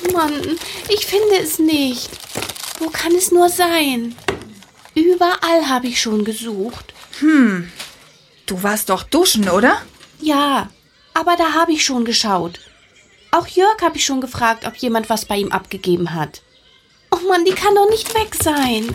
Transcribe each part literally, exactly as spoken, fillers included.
Mann, ich finde es nicht. Wo kann es nur sein? Überall habe ich schon gesucht. Hm, du warst doch duschen, oder? Ja, aber da habe ich schon geschaut. Auch Jörg habe ich schon gefragt, ob jemand was bei ihm abgegeben hat. Oh Mann, die kann doch nicht weg sein.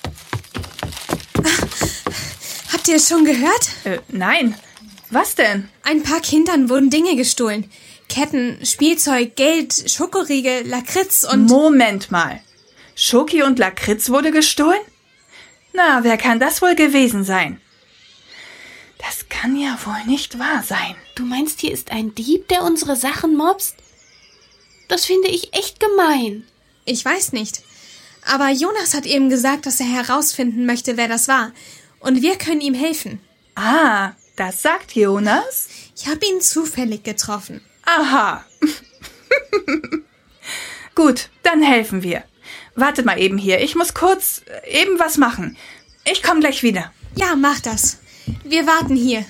Habt ihr es schon gehört? Äh, nein. Was denn? Ein paar Kindern wurden Dinge gestohlen. Ketten, Spielzeug, Geld, Schokoriegel, Lakritz und... Moment mal. Schoki und Lakritz wurde gestohlen? Na, wer kann das wohl gewesen sein? Das kann ja wohl nicht wahr sein. Du meinst, hier ist ein Dieb, der unsere Sachen mobst? Das finde ich echt gemein. Ich weiß nicht. Aber Jonas hat eben gesagt, dass er herausfinden möchte, wer das war. Und wir können ihm helfen. Ah, das sagt Jonas? Ich habe ihn zufällig getroffen. Aha. Gut, dann helfen wir. Wartet mal eben hier. Ich muss kurz eben was machen. Ich komme gleich wieder. Ja, mach das. Wir warten hier.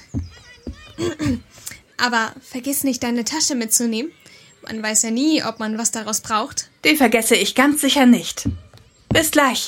Aber vergiss nicht, deine Tasche mitzunehmen. Man weiß ja nie, ob man was daraus braucht. Die vergesse ich ganz sicher nicht. Bis gleich.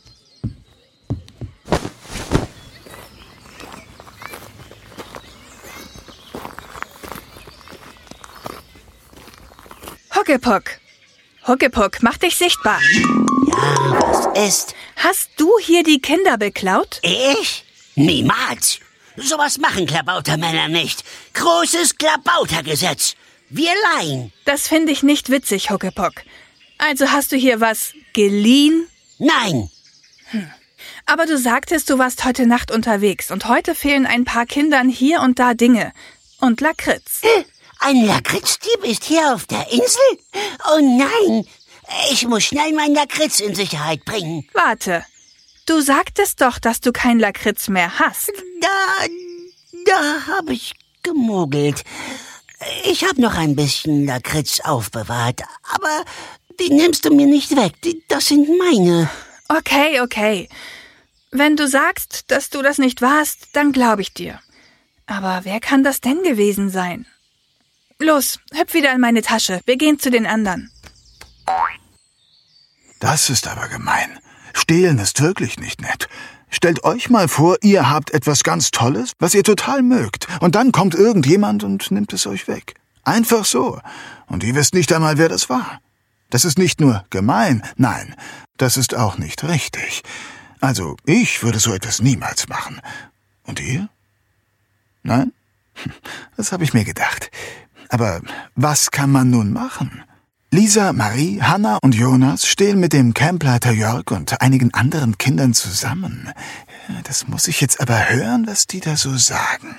Huckepuck. Huckepuck, mach dich sichtbar. Ja, was ist? Hast du hier die Kinder beklaut? Ich? Niemals. Sowas machen Klabautermänner nicht. Großes Klabautergesetz. Wir leihen. Das finde ich nicht witzig, Huckepuck. Also hast du hier was geliehen? Nein. Hm. Aber du sagtest, du warst heute Nacht unterwegs und heute fehlen ein paar Kindern hier und da Dinge. Und Lakritz. Ein Lakritzdieb ist hier auf der Insel? Oh nein, ich muss schnell meinen Lakritz in Sicherheit bringen. Warte, du sagtest doch, dass du kein Lakritz mehr hast. Da, da habe ich gemogelt. Ich habe noch ein bisschen Lakritz aufbewahrt, aber die nimmst du mir nicht weg. Die, das sind meine. Okay, okay. Wenn du sagst, dass du das nicht warst, dann glaube ich dir. Aber wer kann das denn gewesen sein? Los, hüpf wieder in meine Tasche. Wir gehen zu den anderen. Das ist aber gemein. Stehlen ist wirklich nicht nett. Stellt euch mal vor, ihr habt etwas ganz Tolles, was ihr total mögt. Und dann kommt irgendjemand und nimmt es euch weg. Einfach so. Und ihr wisst nicht einmal, wer das war. Das ist nicht nur gemein, nein, das ist auch nicht richtig. Also, ich würde so etwas niemals machen. Und ihr? Nein? Das habe ich mir gedacht. Aber was kann man nun machen? Lisa, Marie, Hanna und Jonas stehen mit dem Campleiter Jörg und einigen anderen Kindern zusammen. Das muss ich jetzt aber hören, was die da so sagen.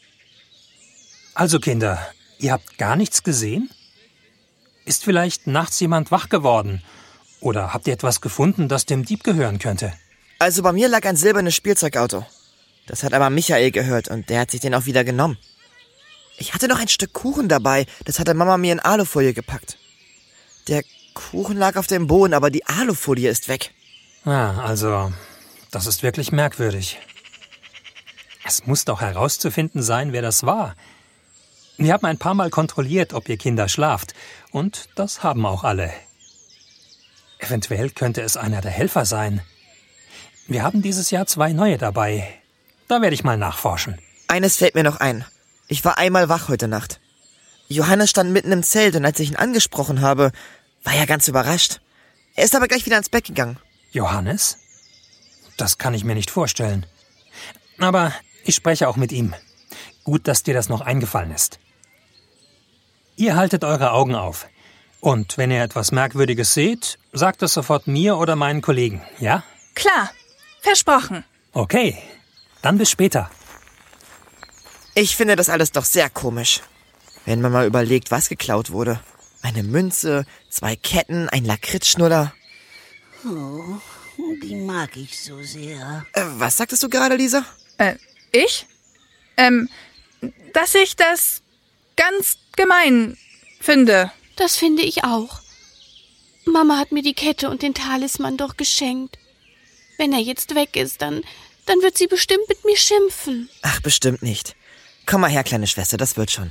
Also Kinder, ihr habt gar nichts gesehen? Ist vielleicht nachts jemand wach geworden? Oder habt ihr etwas gefunden, das dem Dieb gehören könnte? Also bei mir lag ein silbernes Spielzeugauto. Das hat aber Michael gehört und der hat sich den auch wieder genommen. Ich hatte noch ein Stück Kuchen dabei, das hatte Mama mir in Alufolie gepackt. Der Kuchen lag auf dem Boden, aber die Alufolie ist weg. Ah, also, das ist wirklich merkwürdig. Es muss doch herauszufinden sein, wer das war. Wir haben ein paar Mal kontrolliert, ob ihr Kinder schlaft. Und das haben auch alle. Eventuell könnte es einer der Helfer sein. Wir haben dieses Jahr zwei neue dabei. Da werde ich mal nachforschen. Eines fällt mir noch ein. Ich war einmal wach heute Nacht. Johannes stand mitten im Zelt und als ich ihn angesprochen habe, war er ganz überrascht. Er ist aber gleich wieder ins Bett gegangen. Johannes? Das kann ich mir nicht vorstellen. Aber ich spreche auch mit ihm. Gut, dass dir das noch eingefallen ist. Ihr haltet eure Augen auf. Und wenn ihr etwas Merkwürdiges seht, sagt es sofort mir oder meinen Kollegen, ja? Klar, versprochen. Okay, dann bis später. Ich finde das alles doch sehr komisch. Wenn man mal überlegt, was geklaut wurde. Eine Münze, zwei Ketten, ein Lakritzschnuller. Oh, die mag ich so sehr. Äh, was sagtest du gerade, Lisa? Äh, ich? Ähm, dass ich das ganz gemein finde. Das finde ich auch. Mama hat mir die Kette und den Talisman doch geschenkt. Wenn er jetzt weg ist, dann, dann wird sie bestimmt mit mir schimpfen. Ach, bestimmt nicht. Komm mal her, kleine Schwester, das wird schon.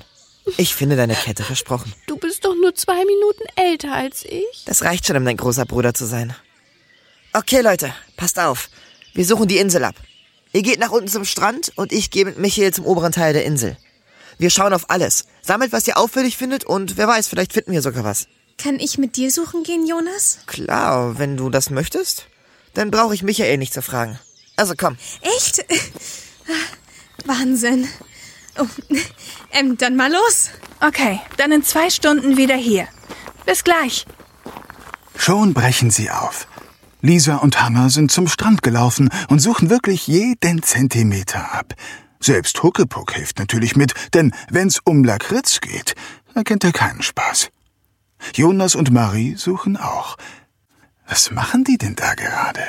Ich finde deine Kette, versprochen. Du bist doch nur zwei Minuten älter als ich. Das reicht schon, um dein großer Bruder zu sein. Okay, Leute, passt auf. Wir suchen die Insel ab. Ihr geht nach unten zum Strand und ich gehe mit Michael zum oberen Teil der Insel. Wir schauen auf alles. Sammelt, was ihr auffällig findet und wer weiß, vielleicht finden wir sogar was. Kann ich mit dir suchen gehen, Jonas? Klar, wenn du das möchtest. Dann brauche ich Michael nicht zu fragen. Also komm. Echt? Wahnsinn. Oh, ähm, dann mal los. Okay, dann in zwei Stunden wieder hier. Bis gleich. Schon brechen sie auf. Lisa und Hannah sind zum Strand gelaufen und suchen wirklich jeden Zentimeter ab. Selbst Huckepuck hilft natürlich mit, denn wenn's um Lakritz geht, da kennt er keinen Spaß. Jonas und Marie suchen auch. Was machen die denn da gerade?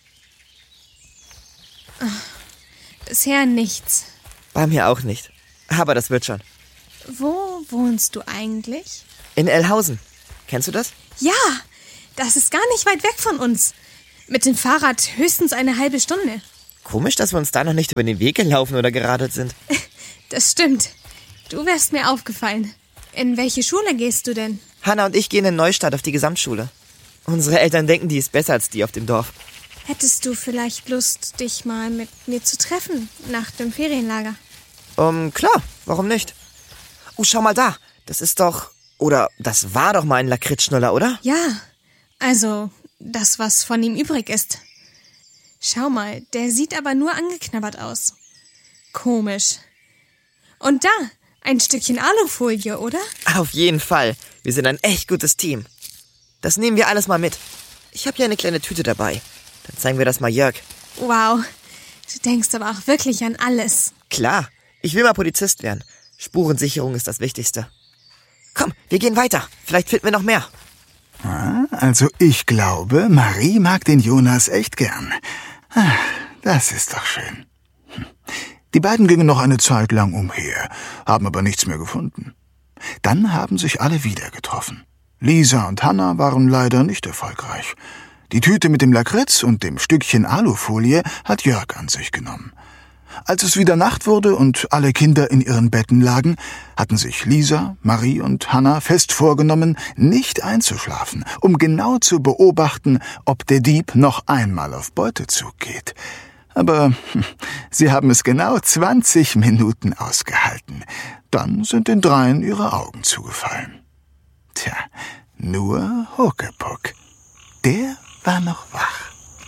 Bisher nichts. Bei mir auch nicht. Aber das wird schon. Wo wohnst du eigentlich? In Elhausen. Kennst du das? Ja, das ist gar nicht weit weg von uns. Mit dem Fahrrad höchstens eine halbe Stunde. Komisch, dass wir uns da noch nicht über den Weg gelaufen oder geradelt sind. Das stimmt. Du wärst mir aufgefallen. In welche Schule gehst du denn? Hannah und ich gehen in Neustadt auf die Gesamtschule. Unsere Eltern denken, die ist besser als die auf dem Dorf. Hättest du vielleicht Lust, dich mal mit mir zu treffen nach dem Ferienlager? Um, klar, warum nicht? Oh, schau mal da. Das ist doch... Oder das war doch mal ein Lakritzschnuller, oder? Ja, also das, was von ihm übrig ist. Schau mal, der sieht aber nur angeknabbert aus. Komisch. Und da, ein Stückchen Alufolie, oder? Auf jeden Fall. Wir sind ein echt gutes Team. Das nehmen wir alles mal mit. Ich habe hier eine kleine Tüte dabei. Dann zeigen wir das mal Jörg. Wow, du denkst aber auch wirklich an alles. Klar, ich will mal Polizist werden. Spurensicherung ist das Wichtigste. Komm, wir gehen weiter. Vielleicht finden wir noch mehr. Also ich glaube, Marie mag den Jonas echt gern. Das ist doch schön. Die beiden gingen noch eine Zeit lang umher, haben aber nichts mehr gefunden. Dann haben sich alle wieder getroffen. Lisa und Hannah waren leider nicht erfolgreich. Die Tüte mit dem Lakritz und dem Stückchen Alufolie hat Jörg an sich genommen. Als es wieder Nacht wurde und alle Kinder in ihren Betten lagen, hatten sich Lisa, Marie und Hannah fest vorgenommen, nicht einzuschlafen, um genau zu beobachten, ob der Dieb noch einmal auf Beutezug geht. Aber sie haben es genau zwanzig Minuten ausgehalten. Dann sind den dreien ihre Augen zugefallen. Tja, nur Huckepuck. Der war noch wach.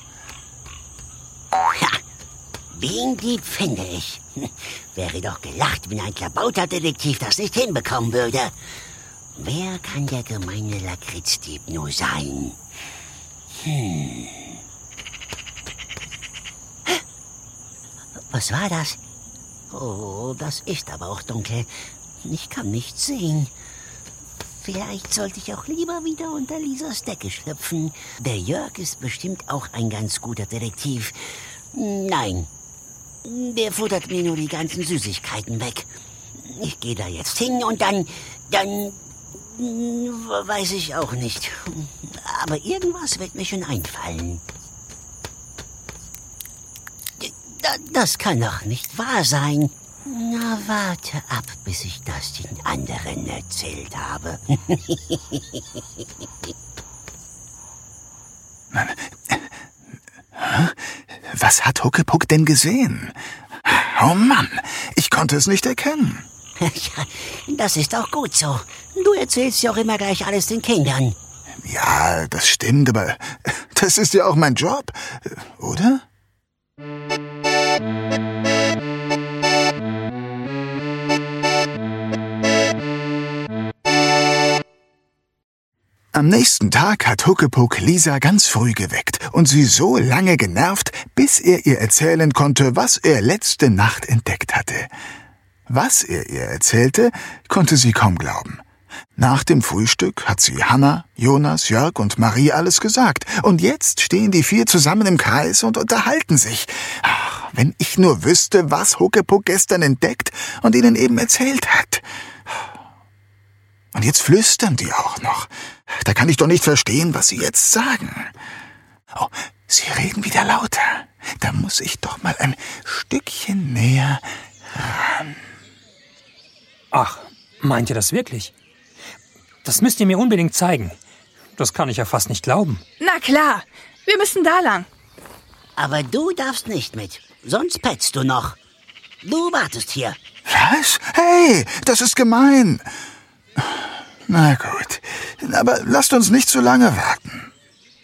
Ja, den Dieb finde ich. Wäre doch gelacht, wenn ein Klabauterdetektiv das nicht hinbekommen würde. Wer kann der gemeine Lakritzdieb nur sein? Hm. Was war das? Oh, das ist aber auch dunkel. Ich kann nichts sehen. Vielleicht sollte ich auch lieber wieder unter Lisas Decke schlüpfen. Der Jörg ist bestimmt auch ein ganz guter Detektiv. Nein, der futtert mir nur die ganzen Süßigkeiten weg. Ich gehe da jetzt hin und dann, dann, weiß ich auch nicht. Aber irgendwas wird mir schon einfallen. Das kann doch nicht wahr sein. Na, warte ab, bis ich das den anderen erzählt habe. Was hat Huckepuck denn gesehen? Oh Mann, ich konnte es nicht erkennen. Ja, das ist auch gut so. Du erzählst ja auch immer gleich alles den Kindern. Ja, das stimmt, aber das ist ja auch mein Job, oder? Am nächsten Tag hat Huckepuck Lisa ganz früh geweckt und sie so lange genervt, bis er ihr erzählen konnte, was er letzte Nacht entdeckt hatte. Was er ihr erzählte, konnte sie kaum glauben. Nach dem Frühstück hat sie Hannah, Jonas, Jörg und Marie alles gesagt. Und jetzt stehen die vier zusammen im Kreis und unterhalten sich. Ach, wenn ich nur wüsste, was Huckepuck gestern entdeckt und ihnen eben erzählt hat. Und jetzt flüstern die auch noch. Da kann ich doch nicht verstehen, was sie jetzt sagen. Oh, sie reden wieder lauter. Da muss ich doch mal ein Stückchen näher ran. Ach, Meint ihr das wirklich? Das müsst ihr mir unbedingt zeigen. Das kann ich ja fast nicht glauben. Na klar, wir müssen da lang. Aber du darfst nicht mit, sonst petzt du noch. Du wartest hier. Was? Hey, das ist gemein. Na gut, aber lasst uns nicht zu lange warten.